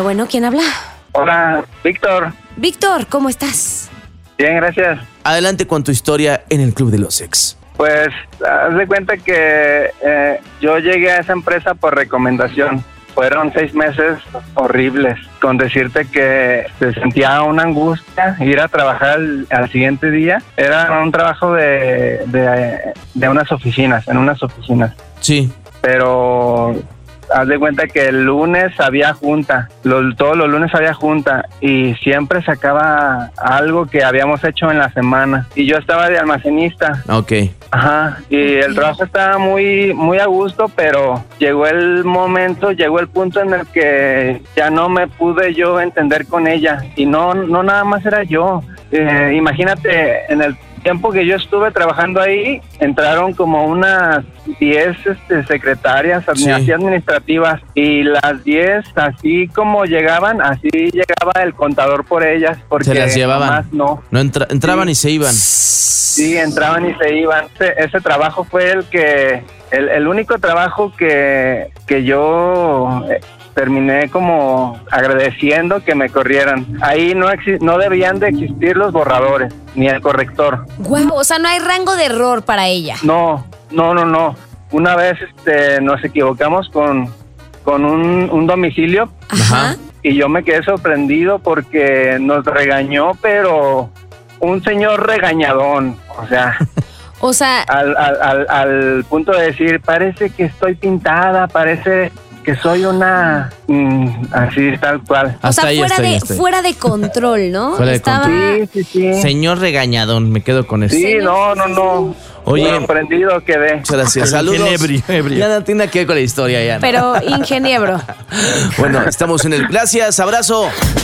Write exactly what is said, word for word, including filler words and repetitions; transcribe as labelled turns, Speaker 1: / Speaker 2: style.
Speaker 1: Bueno, ¿quién habla?
Speaker 2: Hola, Víctor.
Speaker 1: Víctor, ¿cómo estás?
Speaker 2: Bien, gracias.
Speaker 3: Adelante con tu historia en el Club de los Ex.
Speaker 2: Pues, haz de cuenta que eh, yo llegué a esa empresa por recomendación. Fueron seis meses horribles, con decirte que se sentía una angustia ir a trabajar al, al siguiente día. Era un trabajo de, de, de unas oficinas, en unas oficinas.
Speaker 3: Sí.
Speaker 2: Pero haz de cuenta que el lunes había junta, los, todos los lunes había junta y siempre sacaba algo que habíamos hecho en la semana. Y yo estaba de almacenista.
Speaker 3: Ok.
Speaker 2: Ajá, y el trabajo estaba muy, muy a gusto, pero llegó el momento, llegó el punto en el que ya no me pude yo entender con ella. Y no, no nada más era yo. Eh, imagínate, en el tiempo que yo estuve trabajando ahí, entraron como unas diez este, secretarias
Speaker 3: Sí.
Speaker 2: así administrativas, y las diez, así como llegaban, así llegaba el contador por ellas, porque
Speaker 3: Se las llevaban.
Speaker 2: nomás no.
Speaker 3: No entra- entraban
Speaker 2: Sí.
Speaker 3: y se iban.
Speaker 2: Sí, entraban y se iban. Ese, ese trabajo fue el que, el, el único trabajo que, que yo eh, terminé como agradeciendo que me corrieran. Ahí no exi- no debían de existir los borradores, ni el corrector.
Speaker 1: Guau, o sea, no hay rango de error para ella.
Speaker 2: No, no, no, no. Una vez este, nos equivocamos con, con un, un domicilio.
Speaker 1: Ajá.
Speaker 2: Y yo me quedé sorprendido porque nos regañó, pero un señor regañadón, o sea...
Speaker 1: O sea,
Speaker 2: Al, al, al, al punto de decir, parece que estoy pintada, parece que soy una... mm, así, tal cual.
Speaker 1: o
Speaker 3: Hasta
Speaker 1: sea
Speaker 3: ahí
Speaker 1: fuera,
Speaker 3: estoy,
Speaker 1: de,
Speaker 3: estoy.
Speaker 1: fuera de control, ¿no?
Speaker 3: Fuera de
Speaker 1: Estaba...
Speaker 2: Sí, sí, sí.
Speaker 3: Señor regañadón, me quedo con eso.
Speaker 2: Sí, no, no, no.
Speaker 3: Oye.
Speaker 2: Sorprendido quedé.
Speaker 3: Muchas gracias. Saludos.
Speaker 4: Ebrio, ebrio.
Speaker 3: Ya no tiene nada que ver con la historia, ya.
Speaker 1: Pero ingeniero.
Speaker 3: Bueno, estamos en el... Gracias, abrazo.